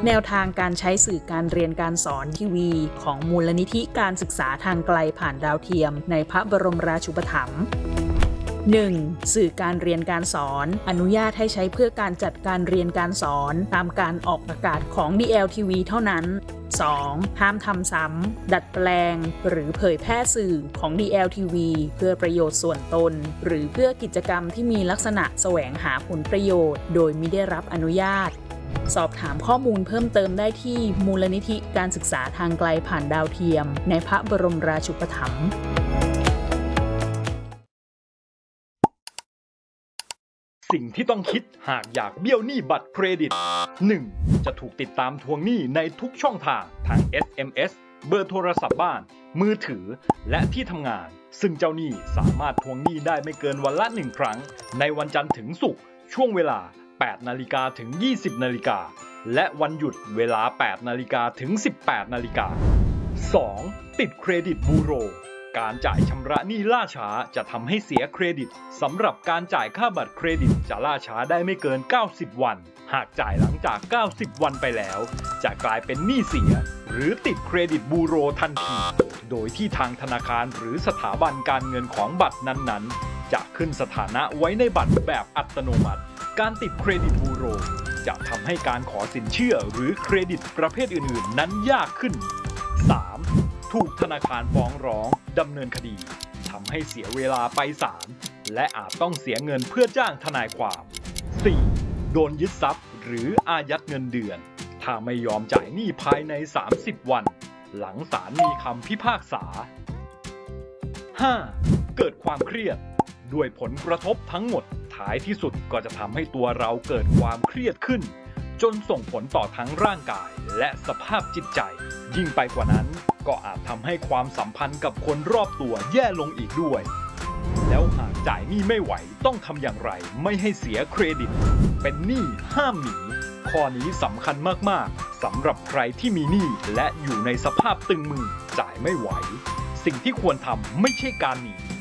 แนวทางการใช้สื่อการเรียนการสอนทีวีของมูลนิธิการศึกษาทางไกลผ่านดาวเทียมในพระบรมราชูปถัมภ์ 1. สื่อการเรียนการสอนอนุญาตให้ใช้เพื่อการจัดการเรียนการสอนตามการออกอากาศของ DLTV เท่านั้น 2. ห้ามทำซ้ำดัดแปลงหรือเผยแพร่สื่อของ DLTV เพื่อประโยชน์ส่วนตนหรือเพื่อกิจกรรมที่มีลักษณะแสวงหาผลประโยชน์โดยมิได้รับอนุญาตสอบถามข้อมูลเพิ่มเติมได้ที่มูลนิธิการศึกษาทางไกลผ่านดาวเทียมในพระบรมราชูปถัมภ์สิ่งที่ต้องคิดหากอยากเบี้ยวหนี้บัตรเครดิต 1. จะถูกติดตามทวงหนี้ในทุกช่องทางทั้ง SMS เบอร์โทรศัพท์บ้านมือถือและที่ทำงานซึ่งเจ้าหนี้สามารถทวงหนี้ได้ไม่เกินวันละ1ครั้งในวันจันทร์ถึงศุกร์ช่วงเวลา 8 นาฬิกาถึง 20 นาฬิกาและวันหยุดเวลา 8 นาฬิกาถึง 18 นาฬิกา 2. ติดเครดิตบูโรการจ่ายชำระหนี้ล่าช้าจะทำให้เสียเครดิตสำหรับการจ่ายค่าบัตรเครดิตจะล่าช้าได้ไม่เกิน 90 วันหากจ่ายหลังจาก 90 วันไปแล้วจะกลายเป็นหนี้เสียหรือติดเครดิตบูโรทันทีโดยที่ทางธนาคารหรือสถาบันการเงินของบัตรนั้นๆจะขึ้นสถานะไว้ในบัตรแบบอัตโนมัติการติดเครดิตบูโรจะทำให้การขอสินเชื่อหรือเครดิตประเภทอื่นๆนั้นยากขึ้น 3. ถูกธนาคารฟ้องร้องดำเนินคดีทำให้เสียเวลาไปศาลและอาจต้องเสียเงินเพื่อจ้างทนายความ 4. โดนยึดทรัพย์หรืออายัดเงินเดือนถ้าไม่ยอมจ่ายหนี้ภายใน 30 วันหลังศาลมีคำพิพากษา 5. เกิดความเครียดด้วยผลกระทบทั้งหมดท้ายที่สุดก็จะทำให้ตัวเราเกิดความเครียดขึ้นจนส่งผลต่อทั้งร่างกายและสภาพจิตใจยิ่งไปกว่านั้นก็อาจทำให้ความสัมพันธ์กับคนรอบตัวแย่ลงอีกด้วยแล้วหากจ่ายหนี้ไม่ไหวต้องทำอย่างไรไม่ให้เสียเครดิตเป็นหนี้ห้ามหนีข้อนี้สำคัญมากๆสำหรับใครที่มีหนี้และอยู่ในสภาพตึงมือจ่ายไม่ไหวสิ่งที่ควรทำไม่ใช่การหนี